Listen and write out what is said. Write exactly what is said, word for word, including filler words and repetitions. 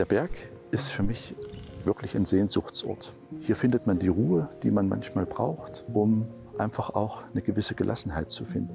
Der Berg ist für mich wirklich ein Sehnsuchtsort. Hier findet man die Ruhe, die man manchmal braucht, um einfach auch eine gewisse Gelassenheit zu finden.